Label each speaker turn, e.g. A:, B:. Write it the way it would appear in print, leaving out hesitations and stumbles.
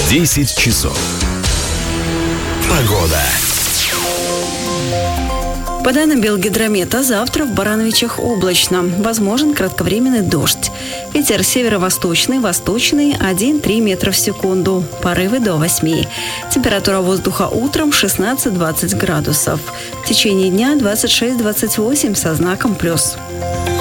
A: 10 часов. Погода.
B: По данным Белгидромета, завтра в Барановичах облачно. Возможен кратковременный дождь. Ветер северо-восточный, восточный 1-3 метра в секунду. Порывы до 8. Температура воздуха утром 16-20 градусов. В течение дня 26-28 со знаком плюс.